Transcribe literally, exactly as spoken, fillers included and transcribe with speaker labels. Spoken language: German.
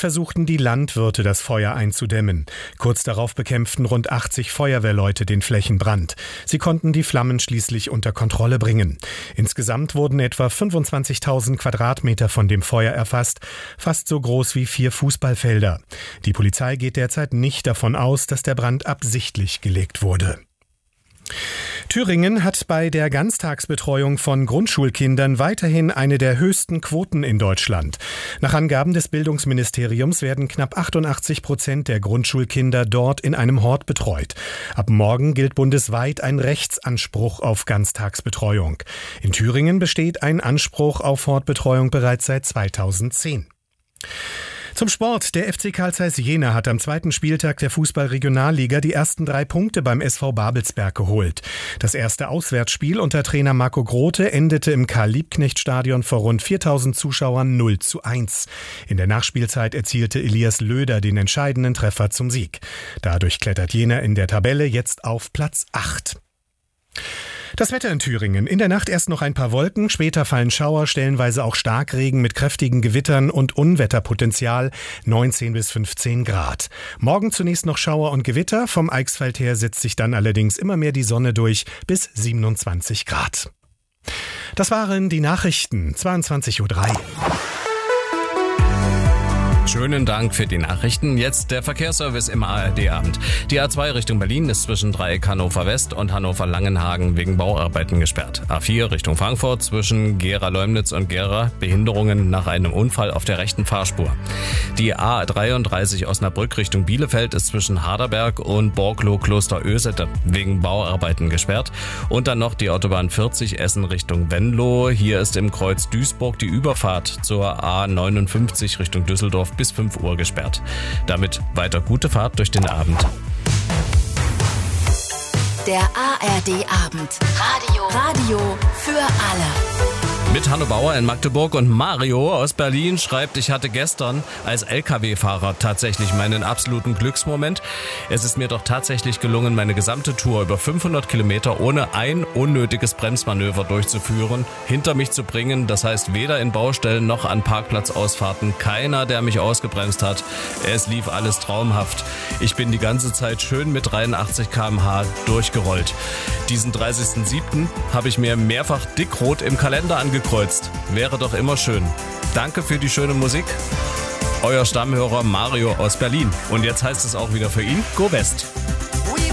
Speaker 1: versuchten die Landwirte, das Feuer einzudämmen. Kurz darauf bekämpften rund achtzig Feuerwehrleute den Flächenbrand. Sie konnten die Flammen schließlich unter Kontrolle bringen. Insgesamt wurden etwa fünfundzwanzigtausend Quadratmeter von dem Feuer erfasst, fast so groß wie vier Fußballfelder. Die Polizei geht derzeit nicht davon aus, dass der Brand absichtlich gelegt wurde. Thüringen hat bei der Ganztagsbetreuung von Grundschulkindern weiterhin eine der höchsten Quoten in Deutschland. Nach Angaben des Bildungsministeriums werden knapp achtundachtzig Prozent der Grundschulkinder dort in einem Hort betreut. Ab morgen gilt bundesweit ein Rechtsanspruch auf Ganztagsbetreuung. In Thüringen besteht ein Anspruch auf Hortbetreuung bereits seit zweitausendzehn. Zum Sport. Der F C Carl Zeiss Jena hat am zweiten Spieltag der Fußball-Regionalliga die ersten drei Punkte beim S V Babelsberg geholt. Das erste Auswärtsspiel unter Trainer Marco Grote endete im Karl-Liebknecht-Stadion vor rund viertausend Zuschauern null zu eins. In der Nachspielzeit erzielte Elias Löder den entscheidenden Treffer zum Sieg. Dadurch klettert Jena in der Tabelle jetzt auf Platz acht. Das Wetter in Thüringen. In der Nacht erst noch ein paar Wolken, später fallen Schauer, stellenweise auch Starkregen mit kräftigen Gewittern und Unwetterpotenzial, neunzehn bis fünfzehn Grad. Morgen zunächst noch Schauer und Gewitter, vom Eichsfeld her setzt sich dann allerdings immer mehr die Sonne durch, bis siebenundzwanzig Grad. Das waren die Nachrichten, zweiundzwanzig Uhr drei.
Speaker 2: Schönen Dank für die Nachrichten. Jetzt der Verkehrsservice im A R D-Abend. Die A zwei Richtung Berlin ist zwischen Dreieck Hannover West und Hannover-Langenhagen wegen Bauarbeiten gesperrt. A vier Richtung Frankfurt zwischen Gera-Leumnitz und Gera Behinderungen nach einem Unfall auf der rechten Fahrspur. Die A dreiunddreißig Osnabrück Richtung Bielefeld ist zwischen Harderberg und Borklow-Klosterösete wegen Bauarbeiten gesperrt. Und dann noch die Autobahn vierzig Essen Richtung Venlo. Hier ist im Kreuz Duisburg die Überfahrt zur A neunundfünfzig Richtung Düsseldorf bis fünf Uhr gesperrt. Damit weiter gute Fahrt durch den Abend.
Speaker 3: Der A R D-Abend. Radio. Radio für alle.
Speaker 2: Mit Hanno Bauer in Magdeburg und Mario aus Berlin schreibt, ich hatte gestern als L K W-Fahrer tatsächlich meinen absoluten Glücksmoment. Es ist mir doch tatsächlich gelungen, meine gesamte Tour über fünfhundert Kilometer ohne ein unnötiges Bremsmanöver durchzuführen, hinter mich zu bringen. Das heißt, weder in Baustellen noch an Parkplatzausfahrten, keiner, der mich ausgebremst hat. Es lief alles traumhaft. Ich bin die ganze Zeit schön mit dreiundachtzig Kilometer pro Stunde durchgerollt. Diesen dreißigsten siebten habe ich mir mehrfach dickrot im Kalender angeguckt. Kreuzt. Wäre doch immer schön. Danke für die schöne Musik. Euer Stammhörer Mario aus Berlin. Und jetzt heißt es auch wieder für ihn, Go West.